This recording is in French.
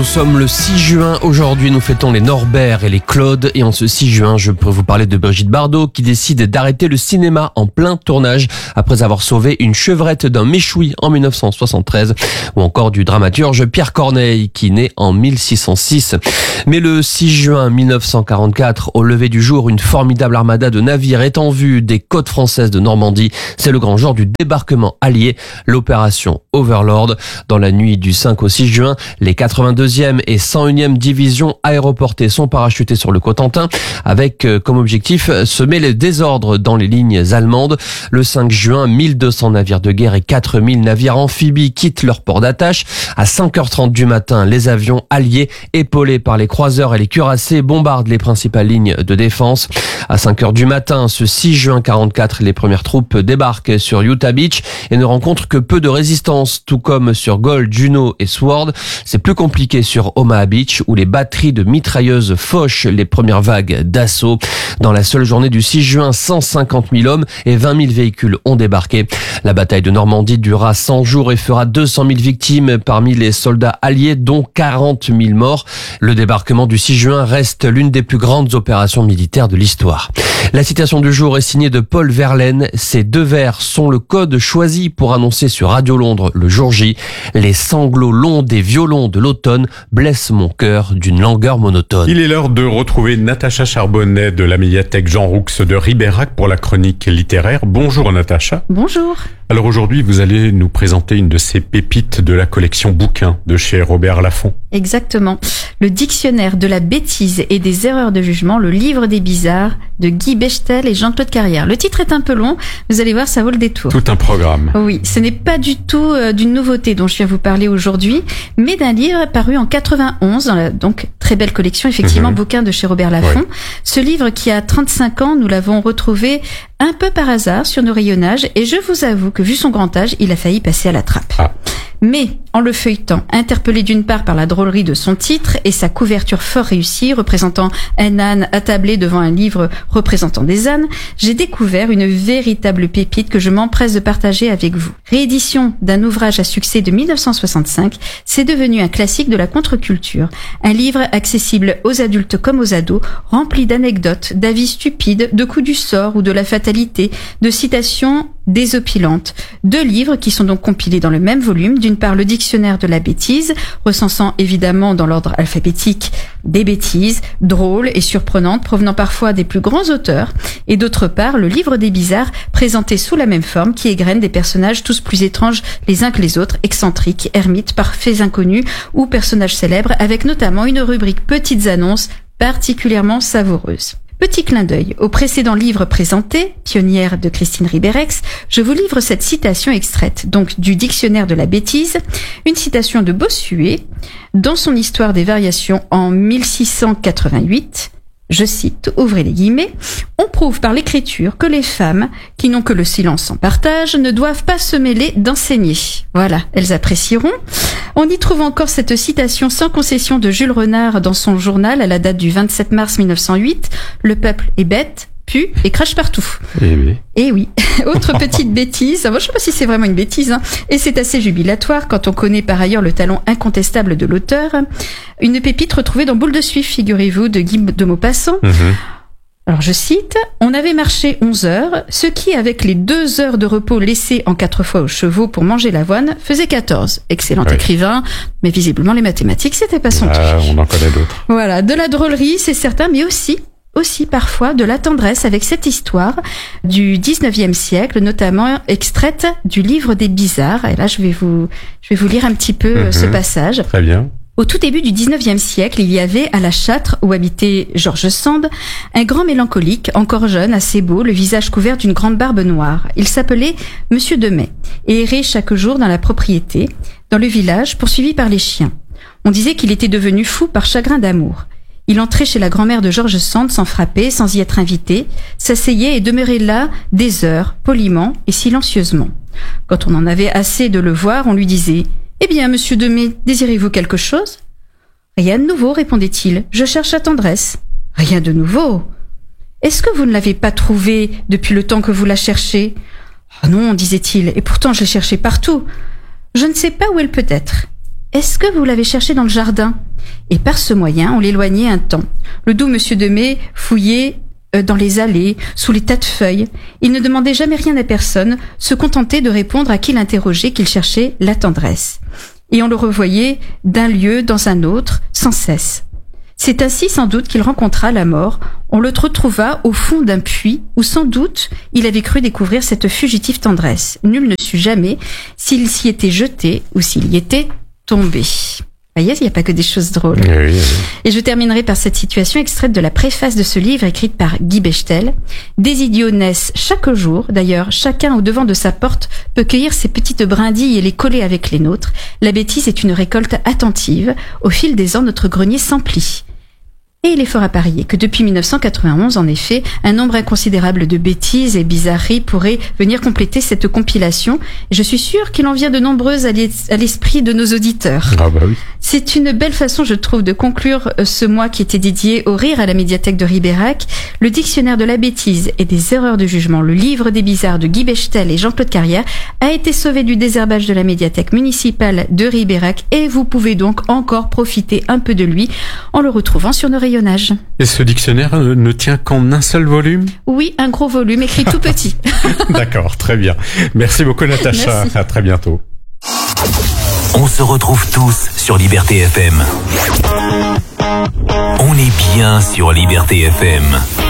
sommes le 6 juin. Aujourd'hui, nous fêtons les Norbert et les Claude. Et en ce 6 juin, je peux vous parler de Brigitte Bardot qui décide d'arrêter le cinéma en plein tournage après avoir sauvé une chevrette d'un méchoui en 1973. Ou encore du dramaturge Pierre Corneille qui naît en 1606. Mais le 6 juin 1944, au lever du jour, une formidable armada de navires est en vue des côtes françaises de Normandie. C'est le grand jour du débarquement allié, l'opération Overlord. Dans la nuit du 5 au 6 juin, les 82e et 101e divisions aéroportées sont parachutées sur le Cotentin avec comme objectif semer le désordre dans les lignes allemandes. Le 5 juin, 1200 navires de guerre et 4000 navires amphibies quittent leur port d'attache. À 5h30 du matin, les avions alliés, épaulés par les croiseurs et les cuirassés, bombardent les principales lignes de défense. À 5h du matin, ce 6 juin 44, les premières troupes débarquent sur Utah Beach et ne rencontrent que peu de résistance, tout comme sur Gold, Juno et Sword. C'est plus compliqué sur Omaha Beach où les batteries de mitrailleuses fauchent les premières vagues d'assaut. Dans la seule journée du 6 juin, 150 000 hommes et 20 000 véhicules ont débarqué. La bataille de Normandie durera 100 jours et fera 200 000 victimes parmi les soldats alliés, dont 40 000 morts. Le débarquement du 6 juin reste l'une des plus grandes opérations militaires de l'histoire. La citation du jour est signée de Paul Verlaine. Ces deux vers sont le code choisi pour annoncer sur Radio Londres le jour J. Les sanglots longs des violons de l'automne blessent mon cœur d'une langueur monotone. Il est l'heure de retrouver Natacha Charbonnet de la médiathèque Jean Roux de Ribérac pour la chronique littéraire. Bonjour Natacha. Bonjour. Alors aujourd'hui, vous allez nous présenter une de ces pépites de la collection bouquins de chez Robert Laffont. Exactement. Le dictionnaire de la bêtise et des erreurs de jugement, le livre des bizarres de Guy Bechtel et Jean-Claude Carrière. Le titre est un peu long, vous allez voir, ça vaut le détour. Tout un programme. Oui, ce n'est pas du tout d'une nouveauté dont je viens vous parler aujourd'hui, mais d'un livre paru en 91 dans la donc très belle collection, effectivement, bouquins de chez Robert Laffont. Ouais. Ce livre qui a 35 ans, nous l'avons retrouvé un peu par hasard sur nos rayonnages et je vous avoue que vu son grand âge, il a failli passer à la trappe. Ah. Mais, en le feuilletant, interpellé d'une part par la drôlerie de son titre et sa couverture fort réussie, représentant un âne attablé devant un livre représentant des ânes, j'ai découvert une véritable pépite que je m'empresse de partager avec vous. Réédition d'un ouvrage à succès de 1965, c'est devenu un classique de la contre-culture. Un livre accessible aux adultes comme aux ados, rempli d'anecdotes, d'avis stupides, de coups du sort ou de la fatalité, de citations désopilantes. Deux livres qui sont donc compilés dans le même volume. D'une part, le dictionnaire de la bêtise, recensant évidemment dans l'ordre alphabétique des bêtises drôles et surprenantes provenant parfois des plus grands auteurs. Et d'autre part, le livre des bizarres, présenté sous la même forme, qui égrène des personnages tous plus étranges les uns que les autres, excentriques, ermites, parfaits inconnus ou personnages célèbres, avec notamment une rubrique petites annonces particulièrement savoureuse. Petit clin d'œil au précédent livre présenté, Pionnière de Christine Ribérex, je vous livre cette citation extraite, donc du dictionnaire de la bêtise, une citation de Bossuet, dans son Histoire des variations en 1688, je cite, ouvrez les guillemets, on prouve par l'écriture que les femmes, qui n'ont que le silence en partage, ne doivent pas se mêler d'enseigner. Voilà, elles apprécieront. On y trouve encore cette citation sans concession de Jules Renard dans son journal à la date du 27 mars 1908, le peuple est bête, pue et crache partout. Eh oui. Et oui. Autre petite bêtise, moi, je ne sais pas si c'est vraiment une bêtise, et c'est assez jubilatoire quand on connaît par ailleurs le talent incontestable de l'auteur. Une pépite retrouvée dans Boule de Suif, figurez-vous, de Guy de Maupassant. Alors je cite, on avait marché 11 heures, ce qui, avec les 2 heures de repos laissées en 4 fois aux chevaux pour manger l'avoine, faisait 14. Excellent écrivain, mais visiblement les mathématiques, c'était pas son truc. On en connaît d'autres. Voilà, de la drôlerie, c'est certain, mais aussi parfois de la tendresse avec cette histoire du 19e siècle, notamment extraite du livre des bizarres. Et là, je vais vous lire un petit peu ce passage. Très bien. Au tout début du 19e siècle, il y avait à la Châtre, où habitait George Sand, un grand mélancolique, encore jeune, assez beau, le visage couvert d'une grande barbe noire. Il s'appelait Monsieur Demey et errait chaque jour dans la propriété, dans le village, poursuivi par les chiens. On disait qu'il était devenu fou par chagrin d'amour. Il entrait chez la grand-mère de George Sand sans frapper, sans y être invité, s'asseyait et demeurait là des heures, poliment et silencieusement. Quand on en avait assez de le voir, on lui disait « Eh bien, monsieur Demey, désirez-vous quelque chose ?»« Rien de nouveau, répondait-il, je cherche la tendresse. »« Rien de nouveau. Est-ce que vous ne l'avez pas trouvée depuis le temps que vous la cherchez ?»« Ah non, disait-il, et pourtant je l'ai cherchée partout. Je ne sais pas où elle peut être. » Est-ce que vous l'avez cherché dans le jardin ? Et par ce moyen, on l'éloignait un temps. Le doux monsieur Demey fouillait dans les allées, sous les tas de feuilles. Il ne demandait jamais rien à personne, se contentait de répondre à qui l'interrogeait qu'il cherchait la tendresse. Et on le revoyait d'un lieu dans un autre, sans cesse. C'est ainsi sans doute qu'il rencontra la mort. On le retrouva au fond d'un puits où sans doute il avait cru découvrir cette fugitive tendresse. Nul ne sut jamais s'il s'y était jeté ou s'il y était tombé. Voyez, il n'y a pas que des choses drôles. Oui. Et je terminerai par cette situation extraite de la préface de ce livre écrite par Guy Bechtel. Des idiots naissent chaque jour. D'ailleurs, chacun au devant de sa porte peut cueillir ses petites brindilles et les coller avec les nôtres. La bêtise est une récolte attentive. Au fil des ans, notre grenier s'emplit. Et il est fort à parier que depuis 1991, en effet, un nombre inconsidérable de bêtises et bizarreries pourrait venir compléter cette compilation. Je suis sûre qu'il en vient de nombreuses à l'esprit de nos auditeurs. Ah bah oui. C'est une belle façon, je trouve, de conclure ce mois qui était dédié au rire à la médiathèque de Ribérac. Le dictionnaire de la bêtise et des erreurs de jugement, le livre des bizarres de Guy Bechtel et Jean-Claude Carrière, a été sauvé du désherbage de la médiathèque municipale de Ribérac et vous pouvez donc encore profiter un peu de lui en le retrouvant sur nos rayonnages. Et ce dictionnaire ne tient qu'en un seul volume ? Oui, un gros volume écrit tout petit. D'accord, très bien. Merci beaucoup Natacha, Merci. à très bientôt. On se retrouve tous sur Liberté FM. On est bien sur Liberté FM.